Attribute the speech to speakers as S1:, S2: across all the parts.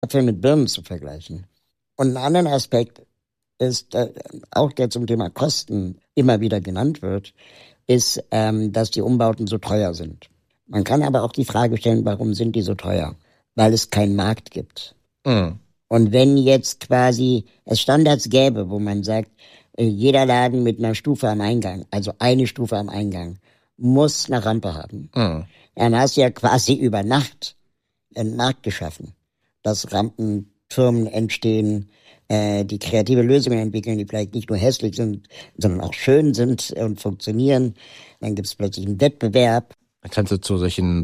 S1: Äpfel mit Birnen zu vergleichen. Und ein anderer Aspekt ist, auch der zum Thema Kosten immer wieder genannt wird, ist, dass die Umbauten so teuer sind. Man kann aber auch die Frage stellen, warum sind die so teuer? Weil es keinen Markt gibt.
S2: Mhm.
S1: Und wenn jetzt quasi es Standards gäbe, wo man sagt, jeder Laden mit einer Stufe am Eingang, also eine Stufe am Eingang, muss eine Rampe haben, dann hast du ja quasi über Nacht einen Markt geschaffen, dass Rampentürmen entstehen, die kreative Lösungen entwickeln, die vielleicht nicht nur hässlich sind, sondern auch schön sind und funktionieren. Dann gibt es plötzlich einen Wettbewerb.
S2: Dann kannst du zu solchen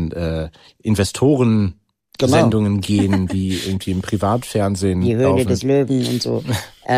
S2: Investoren-Sendungen gehen, die irgendwie im Privatfernsehen
S1: Die Höhle
S2: laufen.
S1: des Löwen und so.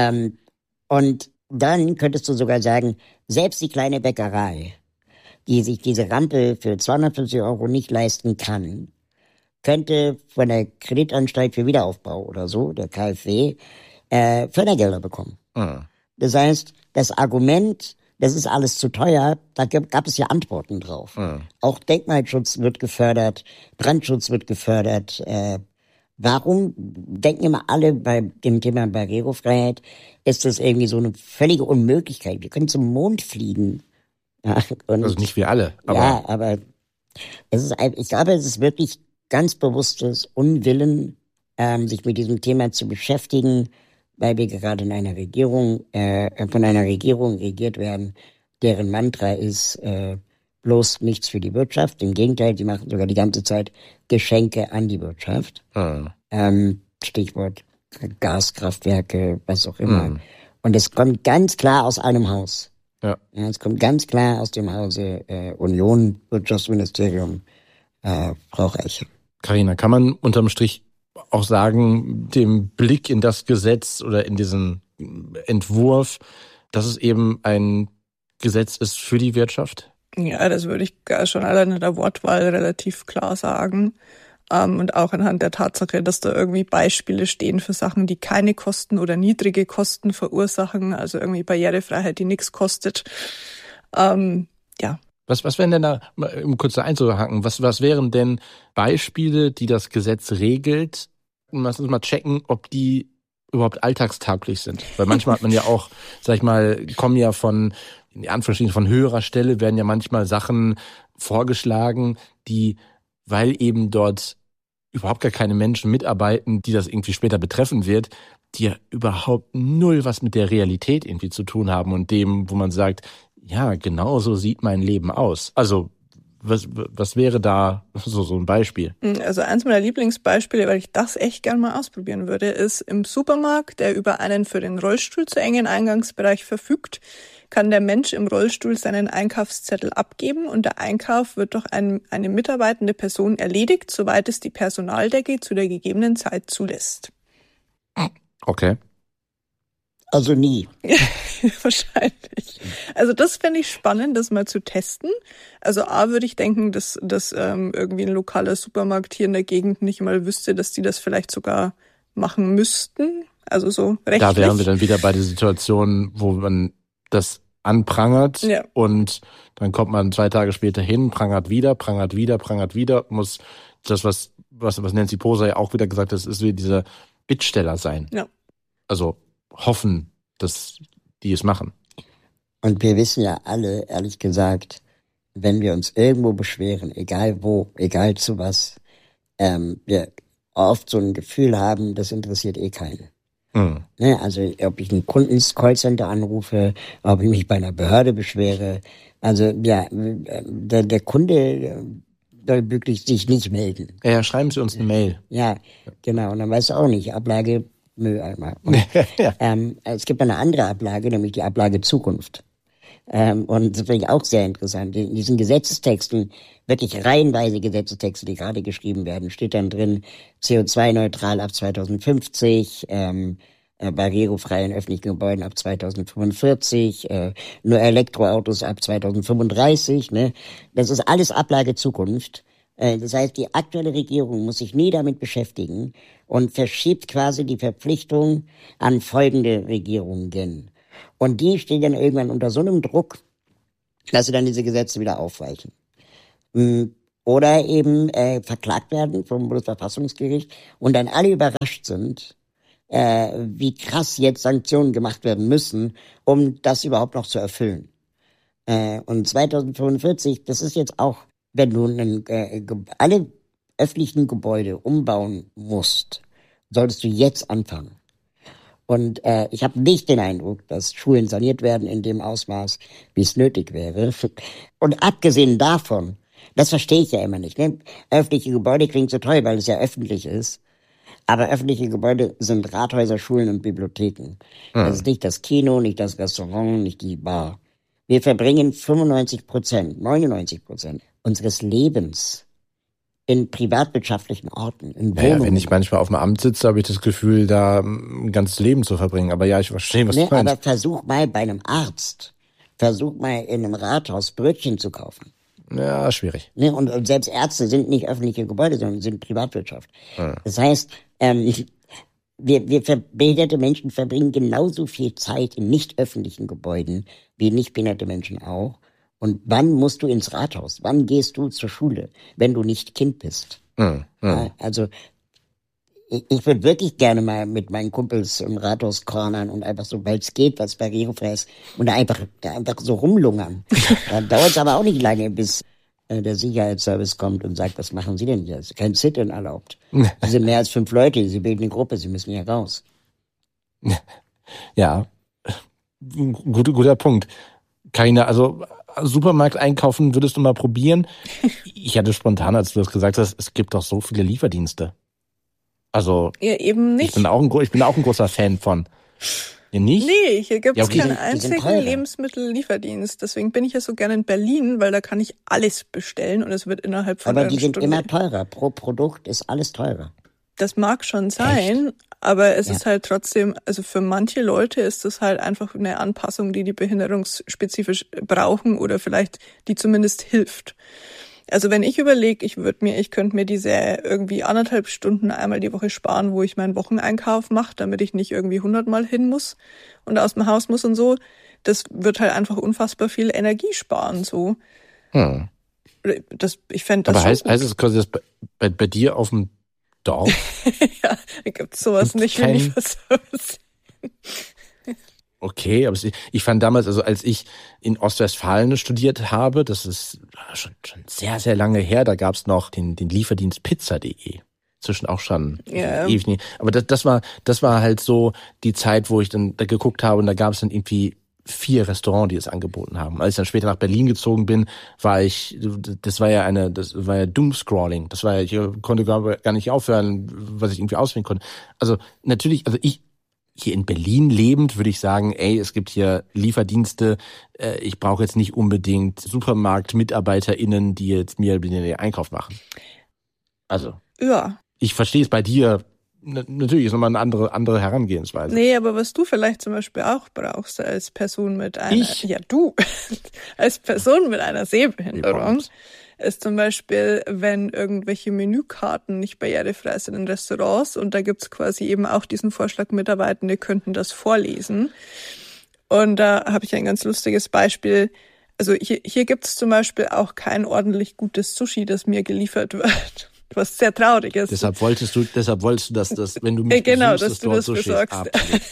S1: Und dann könntest du sogar sagen, selbst die kleine Bäckerei, die sich diese Rampe für 250 € nicht leisten kann, könnte von der Kreditanstalt für Wiederaufbau oder so, der KfW, Fördergelder bekommen. Das heißt, das Argument, das ist alles zu teuer, da gab es ja Antworten drauf. Auch Denkmalschutz wird gefördert, Brandschutz wird gefördert. Warum denken immer alle bei dem Thema Barrierefreiheit, ist das irgendwie so eine völlige Unmöglichkeit? Wir können zum Mond fliegen. Ja, und
S2: Also nicht wir alle, aber
S1: ja, aber ich glaube, es ist wirklich ganz bewusstes Unwillen, sich mit diesem Thema zu beschäftigen, weil wir gerade in einer Regierung, von einer Regierung regiert werden, deren Mantra ist, bloß nichts für die Wirtschaft. Im Gegenteil, die machen sogar die ganze Zeit Geschenke an die Wirtschaft. Stichwort Gaskraftwerke, was auch immer. Und es kommt ganz klar aus einem Haus.
S2: Ja.
S1: Es kommt ganz klar aus dem Hause Union, Wirtschaftsministerium, Frau Reiche.
S2: Carina, kann man unterm Strich auch sagen, dem Blick in das Gesetz oder in diesen Entwurf, dass es eben ein Gesetz ist für die Wirtschaft?
S3: Ja, das würde ich schon allein in der Wortwahl relativ klar sagen. Und auch anhand der Tatsache, dass da irgendwie Beispiele stehen für Sachen, die keine Kosten oder niedrige Kosten verursachen, also irgendwie Barrierefreiheit, die nichts kostet. Ja.
S2: Was wären denn da, um kurz da einzuhaken, was wären denn Beispiele, die das Gesetz regelt? Lass uns mal checken, ob die überhaupt alltagstauglich sind. Weil manchmal hat man ja auch, sag ich mal, kommen ja von, in Anführungsstrichen, von höherer Stelle werden ja manchmal Sachen vorgeschlagen, die, weil eben dort überhaupt gar keine Menschen mitarbeiten, die das irgendwie später betreffen wird, die ja überhaupt null was mit der Realität irgendwie zu tun haben und dem, wo man sagt, ja, genau so sieht mein Leben aus. Also was wäre da so ein Beispiel?
S3: Also eins meiner Lieblingsbeispiele, weil ich das echt gern mal ausprobieren würde, ist im Supermarkt, der über einen für den Rollstuhl zu engen Eingangsbereich verfügt, kann der Mensch im Rollstuhl seinen Einkaufszettel abgeben und der Einkauf wird durch eine mitarbeitende Person erledigt, soweit es die Personaldecke zu der gegebenen Zeit zulässt.
S2: Okay.
S1: Also nie.
S3: Wahrscheinlich. Also das fände ich spannend, das mal zu testen. Also A, würde ich denken, dass irgendwie ein lokaler Supermarkt hier in der Gegend nicht mal wüsste, dass die das vielleicht sogar machen müssten. Also so rechtlich.
S2: Da wären wir dann wieder bei der Situation, wo man das anprangert und dann kommt man 2 Tage später hin, prangert wieder, muss das, was Nancy Poser ja auch wieder gesagt hat, ist wie dieser Bittsteller sein.
S3: Ja.
S2: Also hoffen, dass die es machen.
S1: Und wir wissen ja alle, ehrlich gesagt, wenn wir uns irgendwo beschweren, egal wo, egal zu was, wir oft so ein Gefühl haben, das interessiert eh keinen. Ne, also ob ich ein Kunden-Callcenter anrufe, ob ich mich bei einer Behörde beschwere, also ja, der Kunde soll wirklich sich nicht melden.
S2: Ja, schreiben Sie uns eine Mail.
S1: Ja, genau, und dann weißt du auch nicht, Ablage Mülleimer. Es gibt eine andere Ablage, nämlich die Ablage Zukunft. Und das finde ich auch sehr interessant. In diesen Gesetzestexten, wirklich reihenweise Gesetzestexte, die gerade geschrieben werden, steht dann drin, CO2-neutral ab 2050, barrierefrei in öffentlichen Gebäuden ab 2045, nur Elektroautos ab 2035. Ne? Das ist alles Ablage Zukunft. Das heißt, die aktuelle Regierung muss sich nie damit beschäftigen und verschiebt quasi die Verpflichtung an folgende Regierungen. Und die stehen dann irgendwann unter so einem Druck, dass sie dann diese Gesetze wieder aufweichen. oder eben verklagt werden vom Bundesverfassungsgericht und dann alle überrascht sind, wie krass jetzt Sanktionen gemacht werden müssen, um das überhaupt noch zu erfüllen. Und 2045, das ist jetzt auch, wenn du alle öffentlichen Gebäude umbauen musst, solltest du jetzt anfangen. Und ich habe nicht den Eindruck, dass Schulen saniert werden in dem Ausmaß, wie es nötig wäre. Und abgesehen davon, das verstehe ich ja immer nicht. Ne? Öffentliche Gebäude klingt so toll, weil es ja öffentlich ist. Aber öffentliche Gebäude sind Rathäuser, Schulen und Bibliotheken. Das ist nicht das Kino, nicht das Restaurant, nicht die Bar. Wir verbringen 99% unseres Lebens in privatwirtschaftlichen Orten, in Wohnungen.
S2: Ja, wenn ich manchmal auf dem Amt sitze, habe ich das Gefühl, da ein ganzes Leben zu verbringen. Aber ja, ich verstehe, was du meinst.
S1: Aber versuch mal bei einem Arzt, versuch mal in einem Rathaus Brötchen zu kaufen.
S2: Ja, schwierig.
S1: Ne? Und selbst Ärzte sind nicht öffentliche Gebäude, sondern sind Privatwirtschaft. Das heißt, behinderte Menschen verbringen genauso viel Zeit in nicht öffentlichen Gebäuden wie nicht behinderte Menschen auch. Und wann musst du ins Rathaus? Wann gehst du zur Schule, wenn du nicht Kind bist? Ja, also ich würde wirklich gerne mal mit meinen Kumpels im Rathaus cornern und einfach so, weil es geht, was barrierefrei ist, und da einfach so rumlungern. Da dauert es aber auch nicht lange, bis der Sicherheitsservice kommt und sagt, was machen Sie denn hier? Es ist kein Sit-in erlaubt. Sie sind mehr als 5 Leute, Sie bilden eine Gruppe, Sie müssen hier raus.
S2: Ja, guter Punkt. Also Supermarkt einkaufen würdest du mal probieren? Ich hatte spontan, als du das gesagt hast, es gibt doch so viele Lieferdienste. Also
S3: ja, eben nicht.
S2: Ich bin auch ein großer Fan von. Ja, nicht?
S3: Nee, hier gibt es
S2: Ja, okay.
S3: keinen einzigen Lebensmittellieferdienst. Deswegen bin ich ja so gerne in Berlin, weil da kann ich alles bestellen und es wird innerhalb von einer Stunde. Aber die sind
S1: immer teurer. Pro Produkt ist alles teurer.
S3: Das mag schon sein, aber es ist halt trotzdem, also für manche Leute ist das halt einfach eine Anpassung, die behinderungsspezifisch brauchen oder vielleicht die zumindest hilft. Also wenn ich überlege, ich könnte mir diese irgendwie 1,5 Stunden einmal die Woche sparen, wo ich meinen Wocheneinkauf mache, damit ich nicht irgendwie 100-mal hin muss und aus dem Haus muss und so. Das wird halt einfach unfassbar viel Energie sparen, so. Ich fände das
S2: aber heißt
S3: gut.
S2: es quasi, dass bei dir auf dem Dorf?
S3: Ja, da gibt's sowas nicht wie Lieferservice.
S2: Okay, aber ich fand damals, also als ich in Ostwestfalen studiert habe, das ist schon sehr, sehr lange her, da gab's noch den Lieferdienst Pizza.de. Zwischen auch schon ewig nie. Aber das war halt so die Zeit, wo ich dann da geguckt habe und da gab's dann irgendwie 4 Restaurants, die es angeboten haben. Als ich dann später nach Berlin gezogen bin, das war ja Doomscrolling. Ich konnte gar nicht aufhören, was ich irgendwie auswählen konnte. Also natürlich, ich hier in Berlin lebend würde ich sagen, es gibt hier Lieferdienste, ich brauche jetzt nicht unbedingt SupermarktmitarbeiterInnen, die jetzt mir den Einkauf machen. Also,
S3: ja.
S2: Ich verstehe es bei dir, natürlich ist nochmal eine andere Herangehensweise.
S3: Nee, aber was du vielleicht zum Beispiel auch brauchst als Person mit einer... als Person mit einer Sehbehinderung, ist zum Beispiel, wenn irgendwelche Menükarten nicht barrierefrei sind in Restaurants und da gibt's quasi eben auch diesen Vorschlag, Mitarbeitende könnten das vorlesen. Und da habe ich ein ganz lustiges Beispiel. Also hier gibt's zum Beispiel auch kein ordentlich gutes Sushi, das mir geliefert wird. Was sehr traurig ist.
S2: Deshalb wolltest du, dass wenn du mich
S3: besuchst,
S2: dass du dort Sushi
S3: besorgst.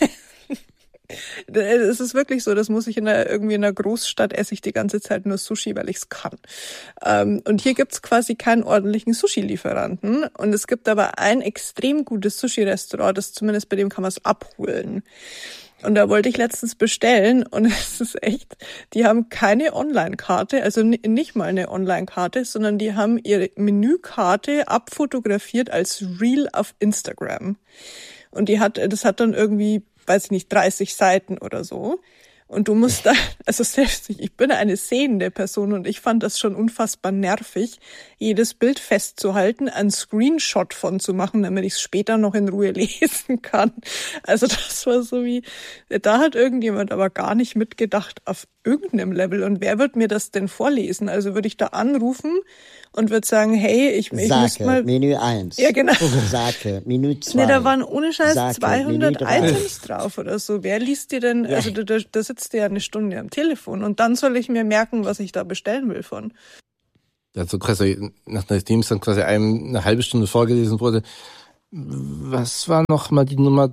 S3: Es ist wirklich so, das muss ich irgendwie in einer Großstadt esse ich die ganze Zeit nur Sushi, weil ich es kann. Und hier gibt's quasi keinen ordentlichen Sushi-Lieferanten. Und es gibt aber ein extrem gutes Sushi-Restaurant, das zumindest bei dem kann man es abholen. Und da wollte ich letztens bestellen und es ist echt, die haben keine Online-Karte, also nicht mal eine Online-Karte, sondern die haben ihre Menükarte abfotografiert als Reel auf Instagram. Und das hat dann irgendwie, weiß ich nicht, 30 Seiten oder so. Und du musst da, also selbst ich bin eine sehende Person und ich fand das schon unfassbar nervig, jedes Bild festzuhalten, einen Screenshot von zu machen, damit ich es später noch in Ruhe lesen kann. Also das war so wie, da hat irgendjemand aber gar nicht mitgedacht auf irgendeinem Level. Und wer wird mir das denn vorlesen? Also würde ich da anrufen und würde sagen, hey, ich müsste mal...
S1: Menü 1.
S3: Ja, genau.
S1: Sake, Menü 2.
S3: Ne, da waren ohne Scheiß
S1: Sake,
S3: 200 Items drauf oder so. Wer liest dir denn, also da sitzt du ja eine Stunde am Telefon und dann soll ich mir merken, was ich da bestellen will von.
S2: Also quasi, nachdem es dann quasi einem eine halbe Stunde vorgelesen wurde, was war noch mal die Nummer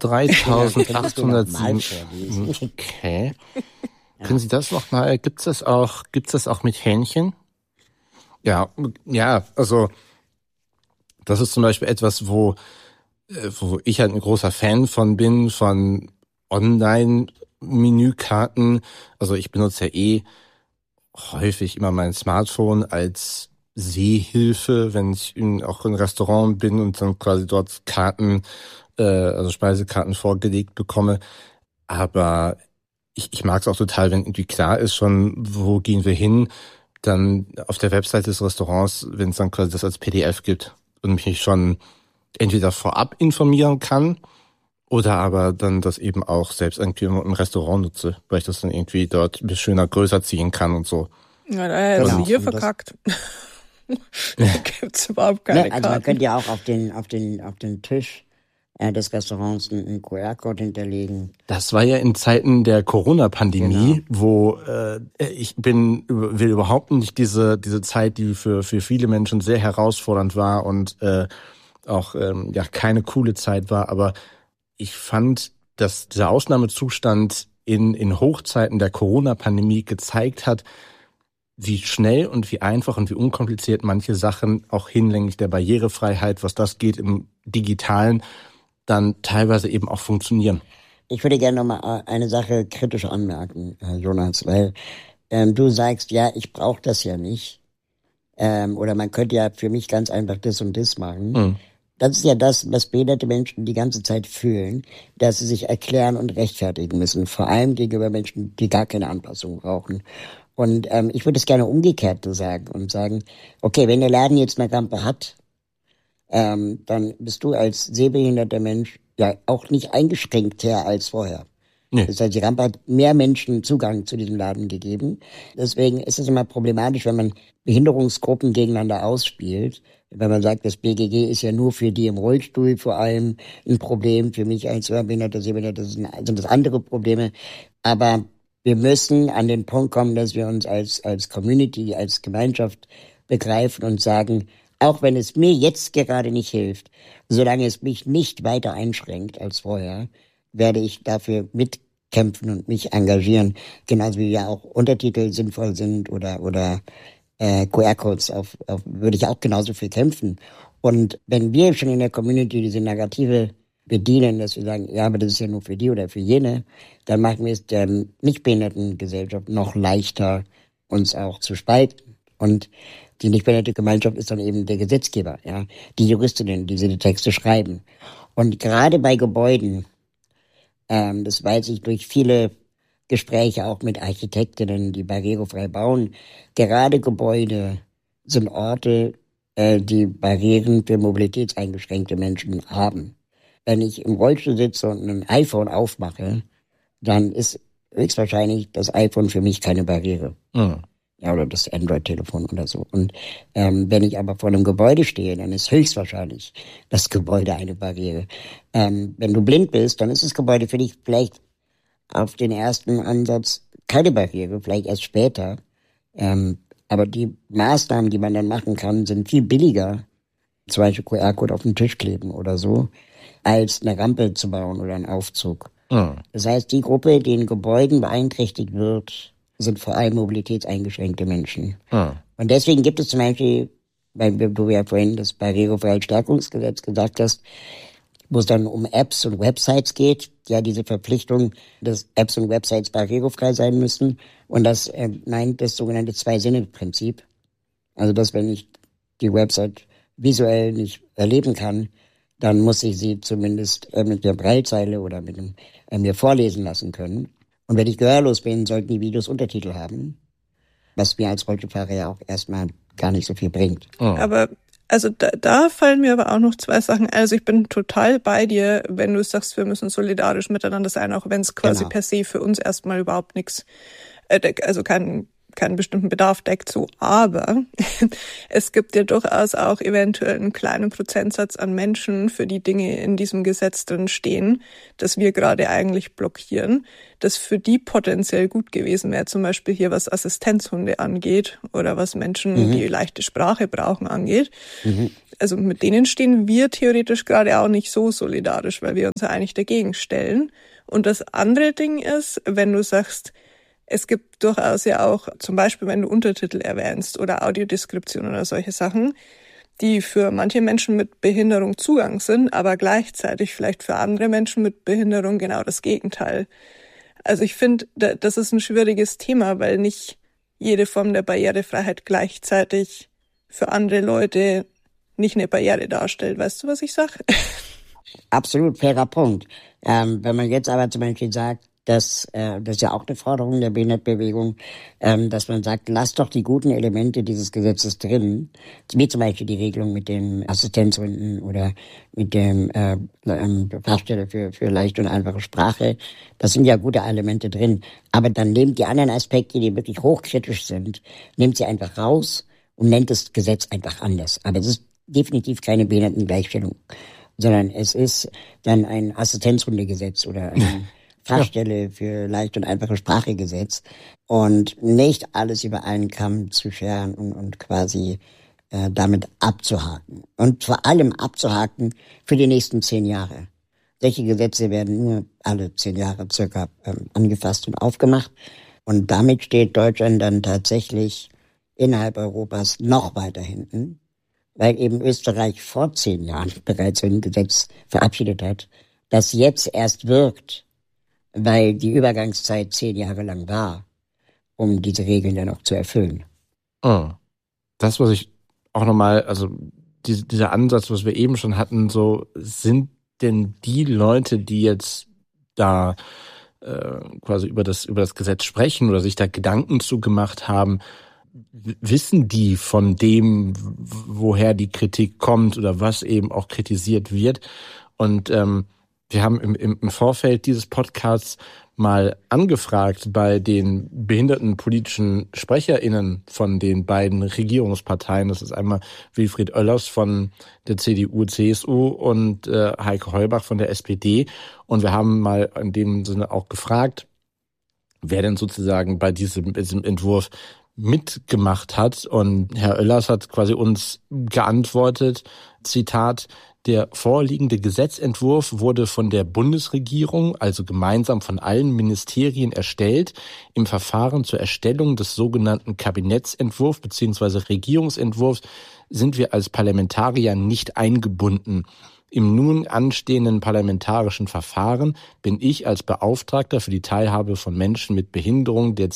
S2: 3807? Okay. Können Sie das noch mal, gibt's das auch mit Hähnchen? Ja, also das ist zum Beispiel etwas, wo ich halt ein großer Fan von bin, von Online-Menükarten. Also ich benutze ja häufig immer mein Smartphone als Sehhilfe, wenn ich auch in Restaurant bin und dann quasi dort Karten, also Speisekarten vorgelegt bekomme. Aber ich mag es auch total, wenn irgendwie klar ist schon, wo gehen wir hin, dann auf der Webseite des Restaurants, wenn es dann quasi das als PDF gibt und mich schon entweder vorab informieren kann oder aber dann das eben auch selbst irgendwie im Restaurant nutze, weil ich das dann irgendwie dort ein bisschen schöner, größer ziehen kann und so.
S3: Ja, da ist hier verkackt. Da gibt's überhaupt keine Karten.
S1: Also man könnte ja auch auf den Tisch des Restaurants einen QR-Code hinterlegen.
S2: Das war ja in Zeiten der Corona-Pandemie, wo will überhaupt nicht diese Zeit, die für viele Menschen sehr herausfordernd war und auch keine coole Zeit war, aber ich fand, dass dieser Ausnahmezustand in Hochzeiten der Corona-Pandemie gezeigt hat, wie schnell und wie einfach und wie unkompliziert manche Sachen auch hinlänglich der Barrierefreiheit, was das geht im Digitalen, dann teilweise eben auch funktionieren.
S1: Ich würde gerne nochmal eine Sache kritisch anmerken, Jonas, weil du sagst, ja, ich brauche das ja nicht. Oder man könnte ja für mich ganz einfach das und das machen. Mhm. Das ist ja das, was behinderte Menschen die ganze Zeit fühlen, dass sie sich erklären und rechtfertigen müssen. Vor allem gegenüber Menschen, die gar keine Anpassung brauchen. Und ich würde es gerne umgekehrt sagen und sagen, okay, wenn der Laden jetzt eine Rampe hat, dann bist du als sehbehinderter Mensch ja auch nicht eingeschränkter als vorher. Nee. Das heißt, die Rampe hat mehr Menschen Zugang zu diesem Laden gegeben. Deswegen ist es immer problematisch, wenn man Behinderungsgruppen gegeneinander ausspielt. Wenn man sagt, das BGG ist ja nur für die im Rollstuhl vor allem ein Problem. Für mich als Hörbehinderter, Sehbehinderter sind das andere Probleme. Aber wir müssen an den Punkt kommen, dass wir uns als Community, als Gemeinschaft begreifen und sagen, auch wenn es mir jetzt gerade nicht hilft, solange es mich nicht weiter einschränkt als vorher, werde ich dafür mitkämpfen und mich engagieren. Genauso wie ja auch Untertitel sinnvoll sind oder QR-Codes würde ich auch genauso viel kämpfen. Und wenn wir schon in der Community diese Narrative bedienen, dass wir sagen, ja, aber das ist ja nur für die oder für jene, dann machen wir es der Nichtbehindertengesellschaft noch leichter, uns auch zu spalten. Und die nichtbehinderte Gemeinschaft ist dann eben der Gesetzgeber, ja, die Juristinnen, die diese Texte schreiben. Und gerade bei Gebäuden, das weiß ich durch viele Gespräche auch mit Architektinnen, die barrierefrei bauen, gerade Gebäude sind Orte, die Barrieren für mobilitätseingeschränkte Menschen haben. Wenn ich im Rollstuhl sitze und ein iPhone aufmache, dann ist höchstwahrscheinlich das iPhone für mich keine Barriere. Mhm. Ja, oder das Android-Telefon oder so. Und wenn ich aber vor einem Gebäude stehe, dann ist höchstwahrscheinlich das Gebäude eine Barriere. Wenn du blind bist, dann ist das Gebäude für dich vielleicht auf den ersten Ansatz keine Barriere, vielleicht erst später. Aber die Maßnahmen, die man dann machen kann, sind viel billiger. Zum Beispiel QR-Code auf den Tisch kleben oder so, als eine Rampe zu bauen oder einen Aufzug. Mhm. Das heißt, die Gruppe, die in Gebäuden beeinträchtigt wird, sind vor allem mobilitätseingeschränkte Menschen. Mhm. Und deswegen gibt es zum Beispiel, weil du ja vorhin das Barrierefreiheitsstärkungsgesetz gesagt hast, wo es dann um Apps und Websites geht, ja, diese Verpflichtung, dass Apps und Websites barrierefrei sein müssen. Und das meint das sogenannte Zwei-Sinne-Prinzip. Also, dass wenn ich die Website visuell nicht erleben kann, dann muss ich sie zumindest mit der Braillezeile oder mit mir vorlesen lassen können. Und wenn ich gehörlos bin, sollten die Videos Untertitel haben, was mir als Rollstuhlfahrer ja auch erstmal gar nicht so viel bringt.
S3: Oh. Aber also da fallen mir aber auch noch zwei Sachen ein. Also ich bin total bei dir, wenn du sagst, wir müssen solidarisch miteinander sein, auch wenn es quasi per se für uns erstmal überhaupt nichts, also keinen keinen bestimmten Bedarf deckt, so. Aber es gibt ja durchaus auch eventuell einen kleinen Prozentsatz an Menschen, für die Dinge in diesem Gesetz drin stehen, das wir gerade eigentlich blockieren, das für die potenziell gut gewesen wäre, zum Beispiel hier was Assistenzhunde angeht oder was Menschen, die leichte Sprache brauchen, angeht. Also mit denen stehen wir theoretisch gerade auch nicht so solidarisch, weil wir uns ja eigentlich dagegen stellen. Und das andere Ding ist, wenn du sagst, es gibt durchaus ja auch, zum Beispiel wenn du Untertitel erwähnst oder Audiodeskription oder solche Sachen, die für manche Menschen mit Behinderung Zugang sind, aber gleichzeitig vielleicht für andere Menschen mit Behinderung genau das Gegenteil. Also ich finde, das ist ein schwieriges Thema, weil nicht jede Form der Barrierefreiheit gleichzeitig für andere Leute nicht eine Barriere darstellt. Weißt du, was ich sage?
S1: Absolut fairer Punkt. Wenn man jetzt aber zum Beispiel sagt, das ist ja auch eine Forderung der Behindertenbewegung, dass man sagt, lasst doch die guten Elemente dieses Gesetzes drin, wie zum Beispiel die Regelung mit den Assistenzhunden oder mit dem Fachstelle für leichte und einfache Sprache. Das sind ja gute Elemente drin. Aber dann nehmt die anderen Aspekte, die wirklich hochkritisch sind, nehmt sie einfach raus und nennt das Gesetz einfach anders. Aber es ist definitiv keine Behindertengleichstellung, sondern es ist dann ein Assistenzhundegesetz oder ein Fachstelle für leichte und einfache Sprache Gesetz und nicht alles über einen Kamm zu scheren und quasi damit abzuhaken. Und vor allem abzuhaken für die nächsten 10 Jahre. Solche Gesetze werden nur alle 10 Jahre circa angefasst und aufgemacht. Und damit steht Deutschland dann tatsächlich innerhalb Europas noch weiter hinten, weil eben Österreich vor 10 Jahren bereits so ein Gesetz verabschiedet hat, das jetzt erst wirkt, weil die Übergangszeit 10 Jahre lang war, um diese Regeln dann auch zu erfüllen.
S2: Oh. Das, was ich auch nochmal, also dieser Ansatz, was wir eben schon hatten, so sind denn die Leute, die jetzt da quasi über das Gesetz sprechen oder sich da Gedanken zu gemacht haben, wissen die von dem, woher die Kritik kommt oder was eben auch kritisiert wird? Und wir haben im Vorfeld dieses Podcasts mal angefragt bei den behindertenpolitischen SprecherInnen von den beiden Regierungsparteien. Das ist einmal Wilfried Oellers von der CDU-CSU und Heike Heubach von der SPD. Und wir haben mal in dem Sinne auch gefragt, wer denn sozusagen bei diesem Entwurf mitgemacht hat. Und Herr Oellers hat quasi uns geantwortet, Zitat, der vorliegende Gesetzentwurf wurde von der Bundesregierung, also gemeinsam von allen Ministerien erstellt. Im Verfahren zur Erstellung des sogenannten Kabinettsentwurfs bzw. Regierungsentwurfs sind wir als Parlamentarier nicht eingebunden. Im nun anstehenden parlamentarischen Verfahren bin ich als Beauftragter für die Teilhabe von Menschen mit Behinderung der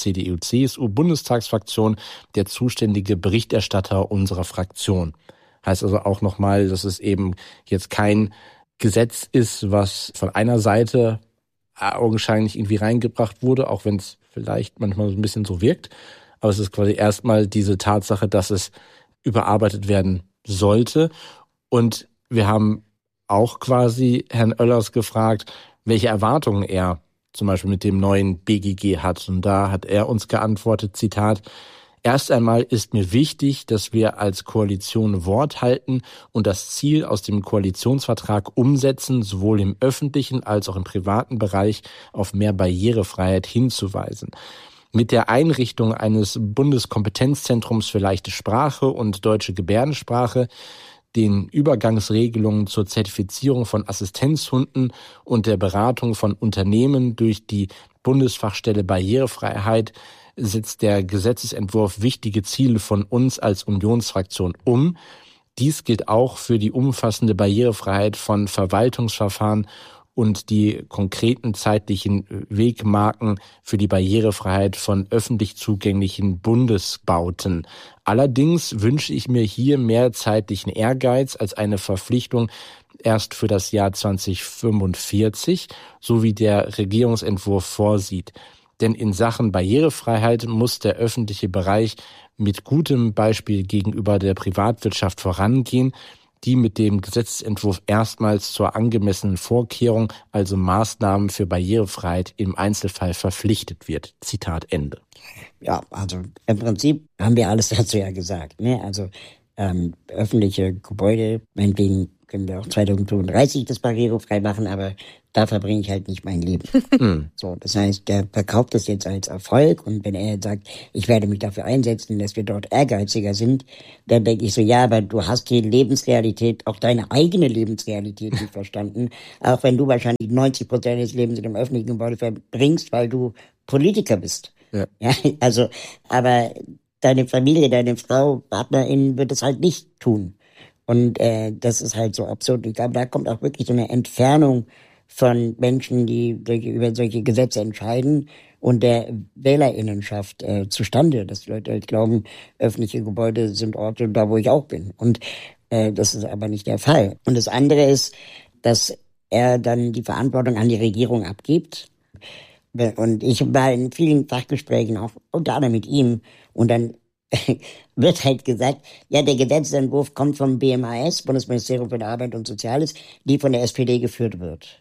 S2: CDU-CSU-Bundestagsfraktion der zuständige Berichterstatter unserer Fraktion. Heißt also auch nochmal, dass es eben jetzt kein Gesetz ist, was von einer Seite augenscheinlich irgendwie reingebracht wurde, auch wenn es vielleicht manchmal so ein bisschen so wirkt. Aber es ist quasi erstmal diese Tatsache, dass es überarbeitet werden sollte. Und wir haben auch quasi Herrn Oellers gefragt, welche Erwartungen er zum Beispiel mit dem neuen BGG hat. Und da hat er uns geantwortet, Zitat, erst einmal ist mir wichtig, dass wir als Koalition Wort halten und das Ziel aus dem Koalitionsvertrag umsetzen, sowohl im öffentlichen als auch im privaten Bereich auf mehr Barrierefreiheit hinzuweisen. Mit der Einrichtung eines Bundeskompetenzzentrums für leichte Sprache und deutsche Gebärdensprache, den Übergangsregelungen zur Zertifizierung von Assistenzhunden und der Beratung von Unternehmen durch die Bundesfachstelle Barrierefreiheit setzt der Gesetzesentwurf wichtige Ziele von uns als Unionsfraktion um. Dies gilt auch für die umfassende Barrierefreiheit von Verwaltungsverfahren und die konkreten zeitlichen Wegmarken für die Barrierefreiheit von öffentlich zugänglichen Bundesbauten. Allerdings wünsche ich mir hier mehr zeitlichen Ehrgeiz als eine Verpflichtung erst für das Jahr 2045, so wie der Regierungsentwurf vorsieht. Denn in Sachen Barrierefreiheit muss der öffentliche Bereich mit gutem Beispiel gegenüber der Privatwirtschaft vorangehen. die mit dem Gesetzentwurf erstmals zur angemessenen Vorkehrung, also Maßnahmen für Barrierefreiheit im Einzelfall verpflichtet wird. Zitat Ende.
S1: Ja, also im Prinzip haben wir alles dazu ja gesagt, ne? Also öffentliche Gebäude, meinetwegen können wir auch 2035 das barrierefrei machen, aber da verbringe ich halt nicht mein Leben. So, das heißt, der verkauft das jetzt als Erfolg, und wenn er jetzt sagt, ich werde mich dafür einsetzen, dass wir dort ehrgeiziger sind, dann denke ich so, ja, aber du hast die Lebensrealität, auch deine eigene Lebensrealität nicht verstanden, auch wenn du wahrscheinlich 90% des Lebens in dem öffentlichen Gebäude verbringst, weil du Politiker bist. Ja, also, aber deine Familie, deine Frau, Partnerin wird es halt nicht tun. Und das ist halt so absurd. Ich glaube, da kommt auch wirklich so eine Entfernung von Menschen, die über solche Gesetze entscheiden, und der WählerInnenschaft zustande, dass die Leute halt glauben, öffentliche Gebäude sind Orte, da wo ich auch bin. Und das ist aber nicht der Fall. Und das andere ist, dass er dann die Verantwortung an die Regierung abgibt. Und ich war in vielen Fachgesprächen, auch unter anderem mit ihm, und dann wird halt gesagt, ja, der Gesetzentwurf kommt vom BMAS, Bundesministerium für Arbeit und Soziales, die von der SPD geführt wird.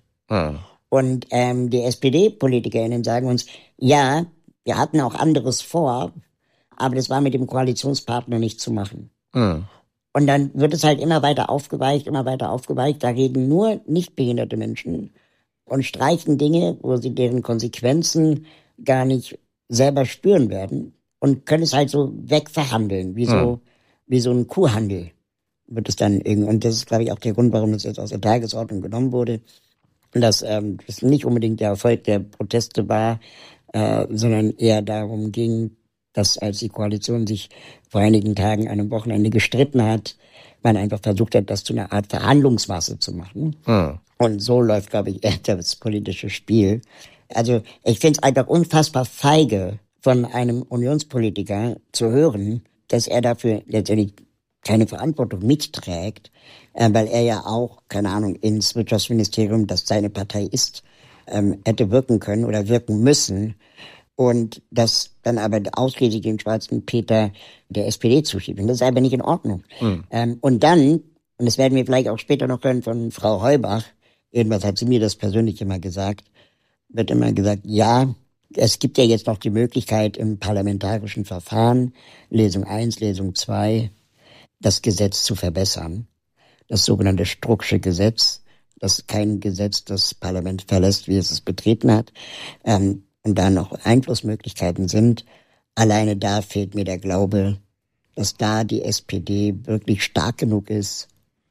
S1: Und die SPD-PolitikerInnen sagen uns, ja, wir hatten auch anderes vor, aber das war mit dem Koalitionspartner nicht zu machen. Und dann wird es halt immer weiter aufgeweicht. Da reden nur nicht behinderte Menschen und streichen Dinge, wo sie deren Konsequenzen gar nicht selber spüren werden, und können es halt so wegverhandeln, wie so ein Kuhhandel wird es dann irgendwie. Und das ist, glaube ich, auch der Grund, warum das jetzt aus der Tagesordnung genommen wurde. Und dass das nicht unbedingt der Erfolg der Proteste war, sondern eher darum ging, dass, als die Koalition sich vor einigen Tagen an einem Wochenende gestritten hat, man einfach versucht hat, das zu einer Art Verhandlungsmasse zu machen. Und so läuft, glaube ich, eher das politische Spiel. Also ich finde es einfach unfassbar feige, von einem Unionspolitiker zu hören, dass er dafür letztendlich keine Verantwortung mitträgt, weil er ja auch, keine Ahnung, ins Wirtschaftsministerium, das seine Partei ist, hätte wirken können oder wirken müssen, und das dann aber ausschließlich den schwarzen Peter der SPD zuschiebt. Und das ist aber nicht in Ordnung. Und dann, und das werden wir vielleicht auch später noch hören von Frau Heubach, irgendwas hat sie mir das persönlich immer gesagt, wird immer gesagt, ja, es gibt ja jetzt noch die Möglichkeit im parlamentarischen Verfahren, Lesung 1, Lesung 2, das Gesetz zu verbessern. Das sogenannte Strucksche Gesetz, das kein Gesetz das Parlament verlässt, wie es es betreten hat, und da noch Einflussmöglichkeiten sind. Alleine da fehlt mir der Glaube, dass da die SPD wirklich stark genug ist,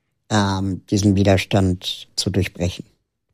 S1: diesen Widerstand zu durchbrechen.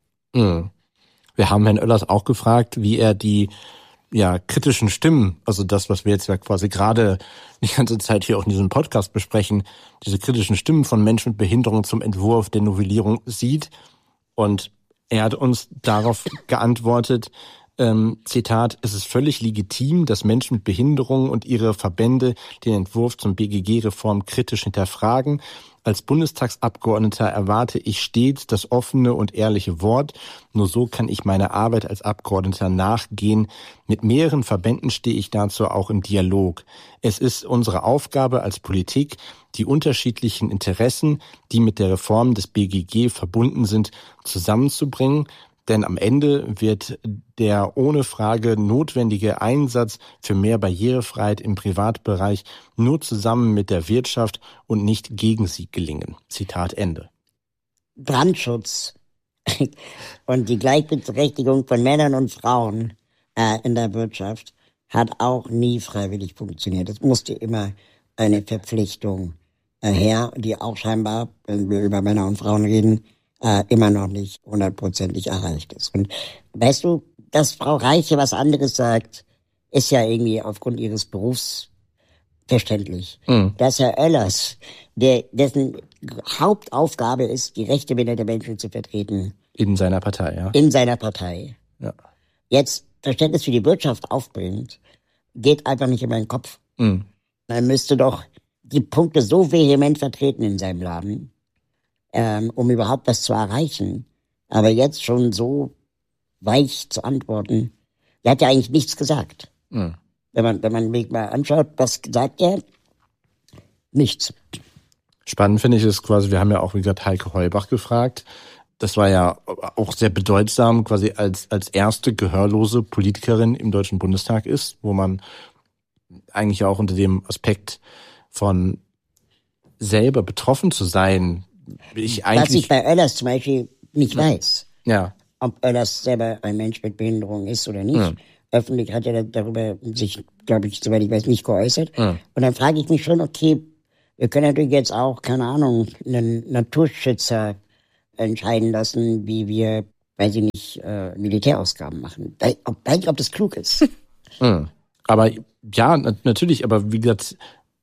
S2: Wir haben Herrn Oellers auch gefragt, wie er die kritischen Stimmen, also das, was wir jetzt ja quasi gerade die ganze Zeit hier auch in diesem Podcast besprechen, diese kritischen Stimmen von Menschen mit Behinderung zum Entwurf der Novellierung sieht. Und er hat uns darauf geantwortet, Zitat, es ist völlig legitim, dass Menschen mit Behinderung und ihre Verbände den Entwurf zum BGG-Reform kritisch hinterfragen. Als Bundestagsabgeordneter erwarte ich stets das offene und ehrliche Wort. Nur so kann ich meiner Arbeit als Abgeordneter nachgehen. Mit mehreren Verbänden stehe ich dazu auch im Dialog. Es ist unsere Aufgabe als Politik, die unterschiedlichen Interessen, die mit der Reform des BGG verbunden sind, zusammenzubringen. Denn am Ende wird der ohne Frage notwendige Einsatz für mehr Barrierefreiheit im Privatbereich nur zusammen mit der Wirtschaft und nicht gegen sie gelingen. Zitat Ende.
S1: Brandschutz und die Gleichberechtigung von Männern und Frauen in der Wirtschaft hat auch nie freiwillig funktioniert. Es musste immer eine Verpflichtung her, die auch scheinbar, wenn wir über Männer und Frauen reden, immer noch nicht 100% erreicht ist. Und weißt du, dass Frau Reiche was anderes sagt, ist ja irgendwie aufgrund ihres Berufs verständlich. Dass Herr Oellers, dessen Hauptaufgabe ist, die Rechte der Menschen zu vertreten.
S2: In seiner Partei, ja.
S1: In seiner Partei.
S2: Ja.
S1: Jetzt Verständnis für die Wirtschaft aufbringt, geht einfach nicht in meinen Kopf. Man müsste doch die Punkte so vehement vertreten in seinem Laden, um überhaupt was zu erreichen. Aber jetzt schon so weich zu antworten. Er hat ja eigentlich nichts gesagt. Wenn man mich mal anschaut, was sagt er? Nichts.
S2: Spannend finde ich es quasi, wir haben ja auch, wie gesagt, Heike Heubach gefragt. Das war ja auch sehr bedeutsam, quasi als erste gehörlose Politikerin im Deutschen Bundestag ist, wo man eigentlich auch unter dem Aspekt von selber betroffen zu sein,
S1: was ich bei Oellers zum Beispiel nicht weiß.
S2: Ja.
S1: Ob Oellers selber ein Mensch mit Behinderung ist oder nicht. Ja. Öffentlich hat er darüber sich, glaube ich, soweit ich weiß, nicht geäußert. Ja. Und dann frage ich mich schon, okay, wir können natürlich jetzt auch, keine Ahnung, einen Naturschützer entscheiden lassen, wie wir, weiß ich nicht, Militärausgaben machen. Weiß ich, ob das klug ist.
S2: Aber ja, natürlich, aber wie gesagt,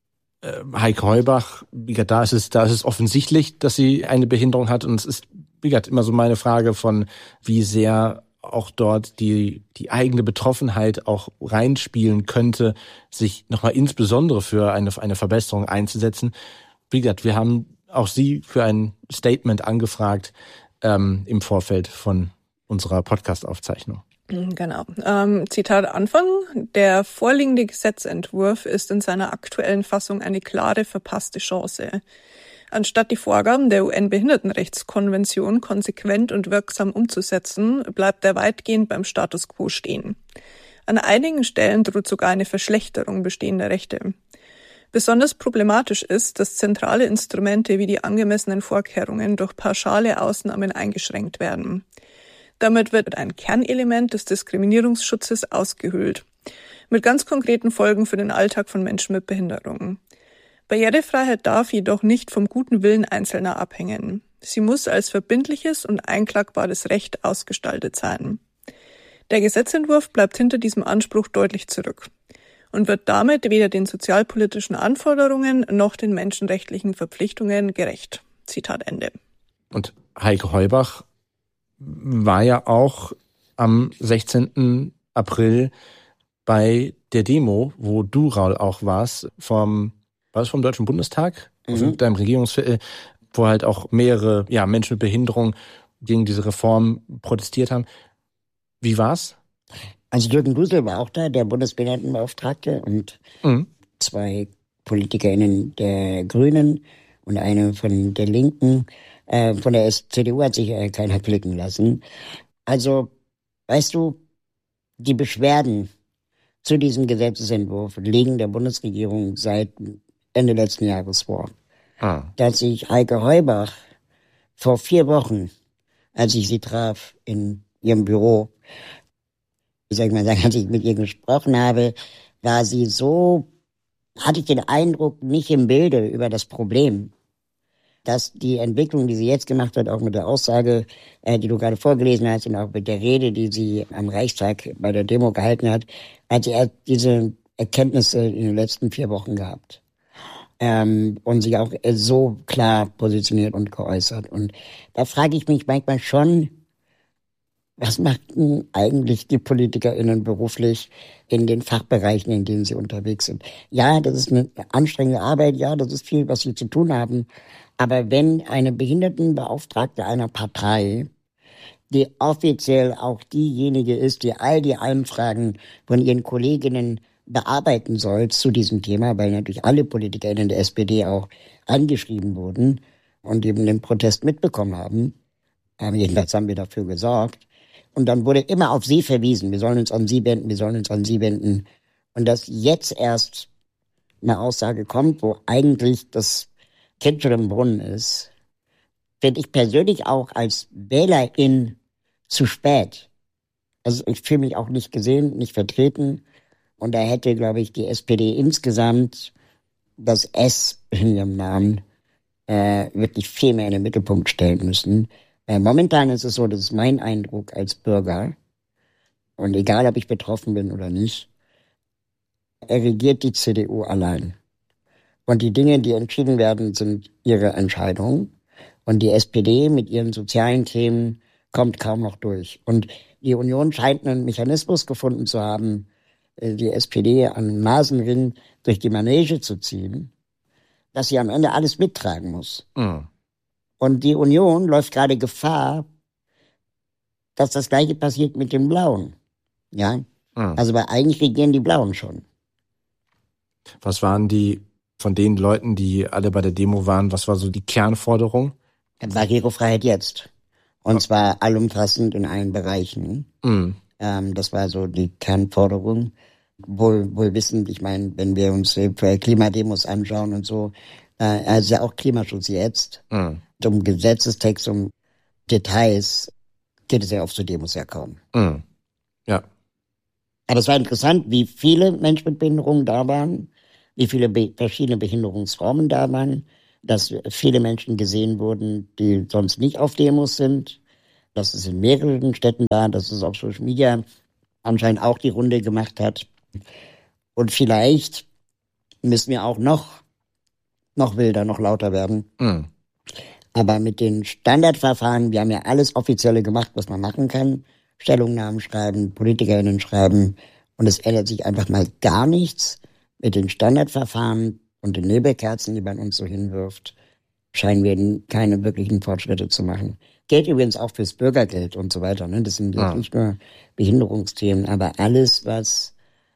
S2: Heike Heubach, wie gesagt, da ist es offensichtlich, dass sie eine Behinderung hat, und es ist, wie gesagt, immer so meine Frage von, wie sehr auch dort die eigene Betroffenheit auch reinspielen könnte, sich nochmal insbesondere für eine Verbesserung einzusetzen. Wie gesagt, wir haben auch Sie für ein Statement angefragt im Vorfeld von unserer Podcast-Aufzeichnung.
S3: Genau. Zitat Anfang. Der vorliegende Gesetzentwurf ist in seiner aktuellen Fassung eine klare verpasste Chance. Anstatt die Vorgaben der UN-Behindertenrechtskonvention konsequent und wirksam umzusetzen, bleibt er weitgehend beim Status quo stehen. An einigen Stellen droht sogar eine Verschlechterung bestehender Rechte. Besonders problematisch ist, dass zentrale Instrumente wie die angemessenen Vorkehrungen durch pauschale Ausnahmen eingeschränkt werden. Damit wird ein Kernelement des Diskriminierungsschutzes ausgehöhlt, mit ganz konkreten Folgen für den Alltag von Menschen mit Behinderungen. Barrierefreiheit darf jedoch nicht vom guten Willen Einzelner abhängen. Sie muss als verbindliches und einklagbares Recht ausgestaltet sein. Der Gesetzentwurf bleibt hinter diesem Anspruch deutlich zurück und wird damit weder den sozialpolitischen Anforderungen noch den menschenrechtlichen Verpflichtungen gerecht. Zitat Ende.
S2: Und Heike Heubach war ja auch am 16. April bei der Demo, wo du, Raul, auch warst, vom Deutschen Bundestag, also deinem Regierungsviertel, wo halt auch mehrere Menschen mit Behinderung gegen diese Reform protestiert haben. Wie war's?
S1: Also Jürgen Dusel war auch da, der Bundesbehindertenbeauftragte, und 2 PolitikerInnen der Grünen und eine von der Linken. Von der CDU hat sich keiner blicken lassen. Also, weißt du, die Beschwerden zu diesem Gesetzesentwurf liegen der Bundesregierung seit Ende letzten Jahres vor. Dass sich Heike Heubach vor 4 Wochen, als ich sie traf in ihrem Büro, als ich mit ihr gesprochen habe, war sie so, hatte ich den Eindruck, nicht im Bilde über das Problem, dass die Entwicklung, die sie jetzt gemacht hat, auch mit der Aussage, die du gerade vorgelesen hast, und auch mit der Rede, die sie am Reichstag bei der Demo gehalten hat sie erst diese Erkenntnisse in den letzten 4 Wochen gehabt. Und sich auch so klar positioniert und geäußert. Und da frage ich mich manchmal schon, was machten eigentlich die PolitikerInnen beruflich in den Fachbereichen, in denen sie unterwegs sind? Ja, das ist eine anstrengende Arbeit, ja, das ist viel, was sie zu tun haben. Aber wenn eine Behindertenbeauftragte einer Partei, die offiziell auch diejenige ist, die all die Anfragen von ihren Kolleginnen bearbeiten soll zu diesem Thema, weil natürlich alle PolitikerInnen der SPD auch angeschrieben wurden und eben den Protest mitbekommen haben, jedenfalls haben wir dafür gesorgt. Und dann wurde immer auf sie verwiesen, wir sollen uns an sie wenden. Und dass jetzt erst eine Aussage kommt, wo eigentlich das Kind schon im Brunnen ist, finde ich persönlich auch als Wählerin zu spät. Also ich fühle mich auch nicht gesehen, nicht vertreten. Und da hätte, glaube ich, die SPD insgesamt das S in ihrem Namen wirklich viel mehr in den Mittelpunkt stellen müssen. Momentan ist es so, das ist mein Eindruck als Bürger, und egal, ob ich betroffen bin oder nicht, regiert die CDU allein. Und die Dinge, die entschieden werden, sind ihre Entscheidungen. Und die SPD mit ihren sozialen Themen kommt kaum noch durch. Und die Union scheint einen Mechanismus gefunden zu haben, die SPD an den Nasenring durch die Manege zu ziehen, dass sie am Ende alles mittragen muss. Und die Union läuft gerade Gefahr, dass das Gleiche passiert mit den Blauen. Ja? Also weil eigentlich regieren die Blauen schon.
S2: Was waren die von den Leuten, die alle bei der Demo waren, was war so die Kernforderung?
S1: Barrierefreiheit jetzt. Und zwar allumfassend in allen Bereichen. Das war so die Kernforderung. Wohl wissend, ich meine, wenn wir uns Klimademos anschauen und so, also ja auch Klimaschutz jetzt. Um Gesetzestext, um Details geht es ja oft zu Demos ja kaum.
S2: Ja.
S1: Aber es war interessant, wie viele Menschen mit Behinderungen da waren, wie viele verschiedene Behinderungsformen da waren, dass viele Menschen gesehen wurden, die sonst nicht auf Demos sind, dass es in mehreren Städten war, dass es auf Social Media anscheinend auch die Runde gemacht hat. Und vielleicht müssen wir auch noch wilder, noch lauter werden. Aber mit den Standardverfahren, wir haben ja alles Offizielle gemacht, was man machen kann. Stellungnahmen schreiben, PolitikerInnen schreiben. Und es ändert sich einfach mal gar nichts. Mit den Standardverfahren und den Nebelkerzen, die man uns so hinwirft, scheinen wir keine wirklichen Fortschritte zu machen. Gilt übrigens auch fürs Bürgergeld und so weiter. Ne? Das sind nicht nur Behinderungsthemen, aber alles, was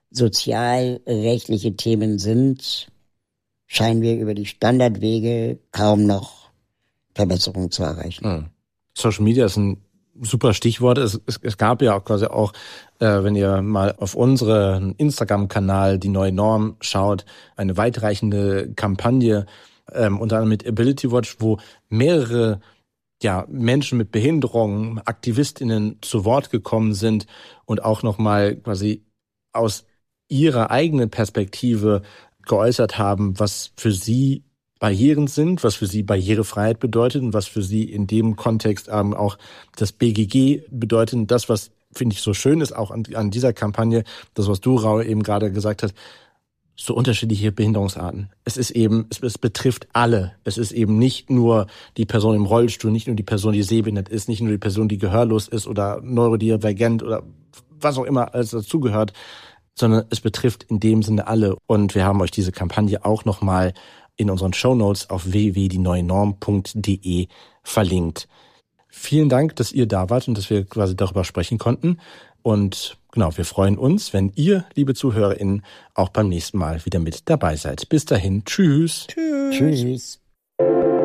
S1: sozialrechtliche Themen sind, scheinen wir über die Standardwege kaum noch Verbesserungen zu erreichen.
S2: Social Media ist ein super Stichwort. Es gab ja auch quasi auch, wenn ihr mal auf unseren Instagram-Kanal die neue Norm schaut, eine weitreichende Kampagne, unter anderem mit Ability Watch, wo mehrere Menschen mit Behinderungen, AktivistInnen zu Wort gekommen sind und auch nochmal quasi aus ihrer eigenen Perspektive geäußert haben, was für sie Barrieren sind, was für sie Barrierefreiheit bedeutet und was für sie in dem Kontext auch das BGG bedeutet. Und das, was finde ich so schön ist, auch an dieser Kampagne, das, was du, Raul, eben gerade gesagt hast, so unterschiedliche Behinderungsarten. Es betrifft alle. Es ist eben nicht nur die Person im Rollstuhl, nicht nur die Person, die sehbehindert ist, nicht nur die Person, die gehörlos ist oder neurodivergent oder was auch immer alles dazugehört, sondern es betrifft in dem Sinne alle. Und wir haben euch diese Kampagne auch nochmal in unseren Shownotes auf www.dieneuenorm.de verlinkt. Vielen Dank, dass ihr da wart und dass wir quasi darüber sprechen konnten. Und genau, wir freuen uns, wenn ihr, liebe ZuhörerInnen, auch beim nächsten Mal wieder mit dabei seid. Bis dahin, tschüss.
S1: Tschüss.